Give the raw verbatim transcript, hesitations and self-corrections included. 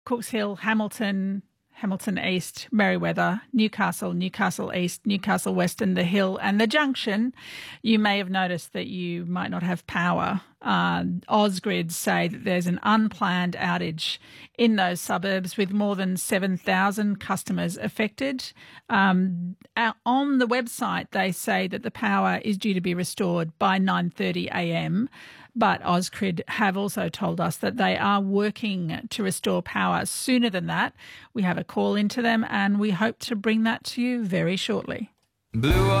Cooks Hill, Hamilton, Hamilton East, Merriweather, Newcastle, Newcastle East, Newcastle Western, The Hill and The Junction, you may have noticed that you might not have power. Uh, Ausgrid say that there's an unplanned outage in those suburbs with more than seven thousand customers affected. Um, on the website, they say that the power is due to be restored by nine thirty a m, but Ausgrid have also told us that they are working to restore power sooner than that. We have a call into them and we hope to bring that to you very shortly. Blue